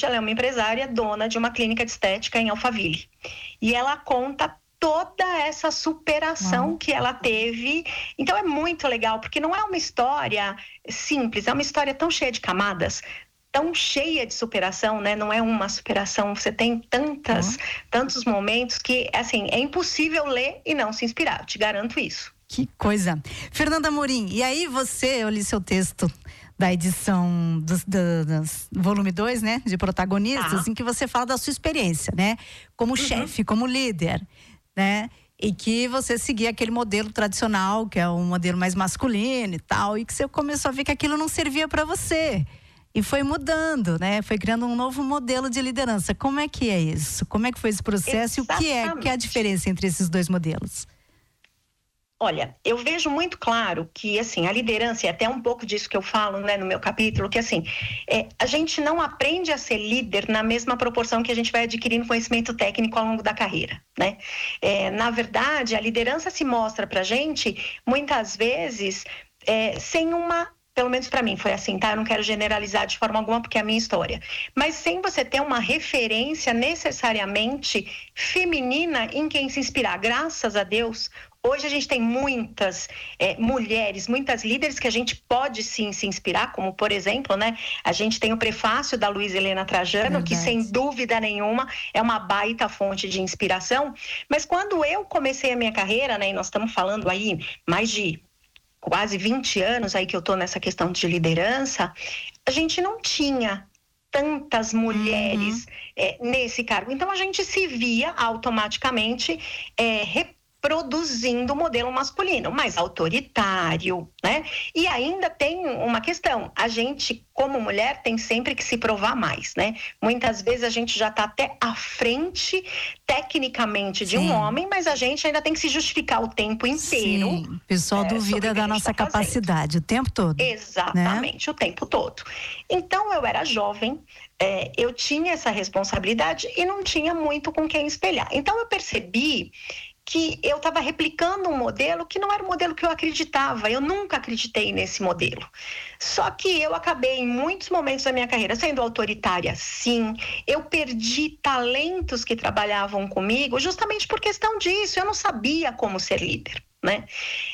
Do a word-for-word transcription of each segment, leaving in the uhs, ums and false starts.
hoje ela é uma empresária dona de uma clínica de estética em Alphaville. E ela conta toda essa superação uhum. que ela teve. Então é muito legal, porque não é uma história simples, é uma história tão cheia de camadas, tão cheia de superação, né? Não é uma superação, você tem tantas, uhum. tantos momentos que, assim, é impossível ler e não se inspirar, eu te garanto isso. Que coisa. Fernanda Amorim, e aí você, eu li seu texto da edição do, do, do volume dois, né? De protagonistas, ah. em que você fala da sua experiência, né? Como uhum. chefe, como líder, né? E que você seguia aquele modelo tradicional, que é um modelo mais masculino e tal, e que você começou a ver que aquilo não servia para você. E foi mudando, né? Foi criando um novo modelo de liderança. Como é que é isso? Como é que foi esse processo? Exatamente. E o que é, que é a diferença entre esses dois modelos? Olha, eu vejo muito claro que, assim, a liderança, e até um pouco disso que eu falo, né, no meu capítulo, que, assim, é, a gente não aprende a ser líder na mesma proporção que a gente vai adquirindo conhecimento técnico ao longo da carreira, né? É, na verdade, a liderança se mostra pra gente, muitas vezes, é, sem uma... Pelo menos para mim foi assim, tá? Eu não quero generalizar de forma alguma porque é a minha história. Mas sem você ter uma referência necessariamente feminina em quem se inspirar. Graças a Deus, hoje a gente tem muitas é, mulheres, muitas líderes que a gente pode sim se inspirar, como por exemplo, né? A gente tem o prefácio da Luísa Helena Trajano, Verdade. Que sem dúvida nenhuma é uma baita fonte de inspiração. Mas quando eu comecei a minha carreira, né? E nós estamos falando aí mais de quase vinte anos aí que eu tô nessa questão de liderança, a gente não tinha tantas mulheres uhum. é, nesse cargo. Então a gente se via automaticamente é, reproduzindo o modelo masculino, mais autoritário, né? E ainda tem uma questão, a gente como mulher tem sempre que se provar mais, né? Muitas vezes a gente já está até à frente tecnicamente de Sim. um homem, mas a gente ainda tem que se justificar o tempo inteiro. Sim, o pessoal é, duvida da nossa tá capacidade o tempo todo. Exatamente, né? O tempo todo. Então eu era jovem, é, eu tinha essa responsabilidade e não tinha muito com quem espelhar. Então eu percebi que eu estava replicando um modelo que não era o modelo que eu acreditava. Eu nunca acreditei nesse modelo. Só que eu acabei, em muitos momentos da minha carreira, sendo autoritária, sim. Eu perdi talentos que trabalhavam comigo justamente por questão disso. Eu não sabia como ser líder, né?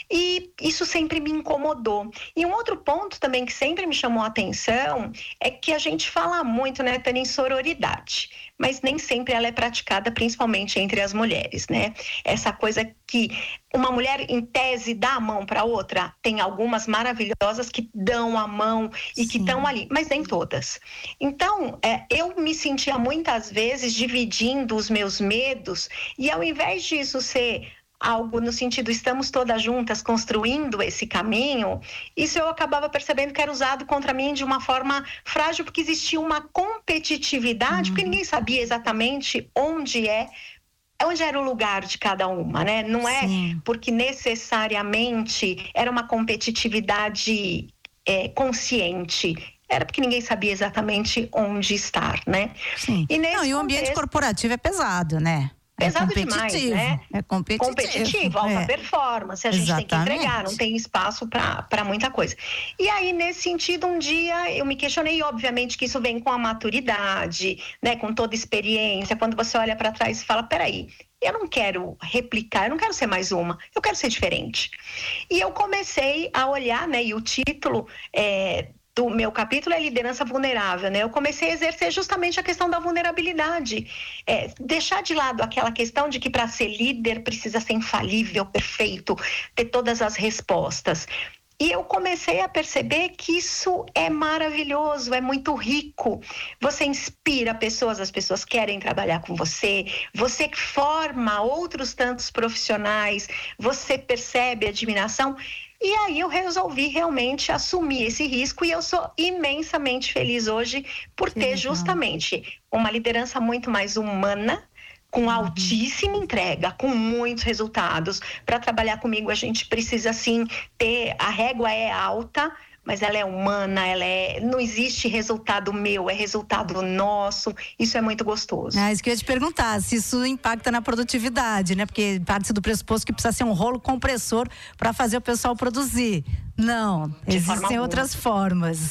E isso sempre me incomodou. E um outro ponto também que sempre me chamou a atenção é que a gente fala muito, né, Tânia, em sororidade, mas nem sempre ela é praticada, principalmente entre as mulheres, né? Essa coisa que uma mulher, em tese, dá a mão para outra, tem algumas maravilhosas que dão a mão e Sim. que estão ali, mas nem todas. Então, é, eu me sentia muitas vezes dividindo os meus medos e ao invés disso ser algo no sentido, estamos todas juntas construindo esse caminho, isso eu acabava percebendo que era usado contra mim de uma forma frágil, porque existia uma competitividade, uhum. porque ninguém sabia exatamente onde é, onde era o lugar de cada uma, né? Não é Sim. porque necessariamente era uma competitividade é, consciente, era porque ninguém sabia exatamente onde estar, né? Sim. E, nesse Não, e o ambiente contexto, corporativo é pesado, né? Pesado é demais, né? É competitivo. Competitivo, alta é. performance, a gente Exatamente. tem que entregar, não tem espaço para muita coisa. E aí, nesse sentido, um dia eu me questionei, obviamente que isso vem com a maturidade, né? Com toda experiência, quando você olha para trás e fala, peraí, eu não quero replicar, eu não quero ser mais uma, eu quero ser diferente. E eu comecei a olhar, né? E o título é... do meu capítulo é liderança vulnerável, né? Eu comecei a exercer justamente a questão da vulnerabilidade, é, deixar de lado aquela questão de que para ser líder precisa ser infalível, perfeito, ter todas as respostas. E eu comecei a perceber que isso é maravilhoso, é muito rico. Você inspira pessoas, as pessoas querem trabalhar com você, você forma outros tantos profissionais, você percebe admiração. E aí eu resolvi realmente assumir esse risco e eu sou imensamente feliz hoje por ter justamente uma liderança muito mais humana, com uhum. altíssima entrega, com muitos resultados. Para trabalhar comigo a gente precisa sim ter, a régua é alta, mas ela é humana, ela é, não existe resultado meu, é resultado nosso, isso é muito gostoso. É isso que eu ia te perguntar, se isso impacta na produtividade, né? Porque parte do pressuposto que precisa ser um rolo compressor para fazer o pessoal produzir. Não, De existem outras formas.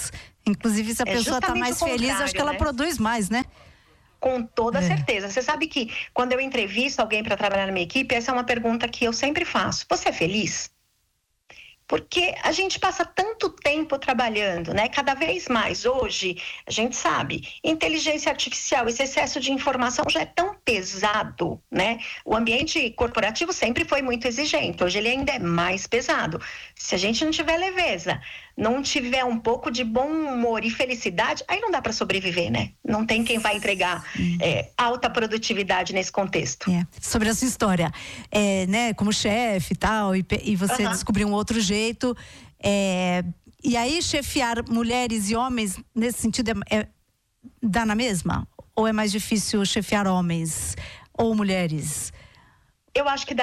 Inclusive, se a É pessoa está mais feliz, acho que ela né? produz mais, né? Com toda É. certeza. Você sabe que quando eu entrevisto alguém para trabalhar na minha equipe, essa é uma pergunta que eu sempre faço. Você é feliz? Porque a gente passa tanto tempo trabalhando, né? Cada vez mais hoje, a gente sabe, inteligência artificial, esse excesso de informação já é tão pesado, né? O ambiente corporativo sempre foi muito exigente, hoje ele ainda é mais pesado. Se a gente não tiver leveza, não tiver um pouco de bom humor e felicidade, aí não dá para sobreviver, né? Não tem quem vai entregar é, alta produtividade nesse contexto. É. Sobre a sua história, é, né? Como chefe e tal, e, e você Uhum. descobriu um outro jeito. É, e aí, chefiar mulheres e homens, nesse sentido, é, é, dá na mesma? Ou é mais difícil chefiar homens ou mulheres? Eu acho que dá